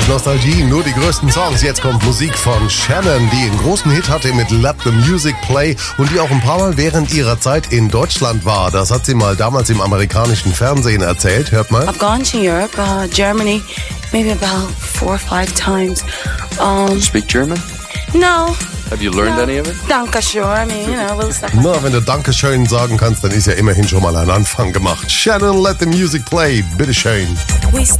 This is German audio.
ist Nostalgie, nur die größten Songs. Jetzt kommt Musik von Shannon, die einen großen Hit hatte mit Let the Music Play und die auch ein paar Mal während ihrer Zeit in Deutschland war. Das hat sie mal damals im amerikanischen Fernsehen erzählt. Hört mal. I've gone to Europe, Germany, maybe about 4 or 5 times. Do you speak German? No. Have you learned any of it? Dankeschön, I mean, a little stuff. Na, wenn du Dankeschön sagen kannst, dann ist ja immerhin schon mal ein Anfang gemacht. Shannon, Let the Music Play. Bitteschön. We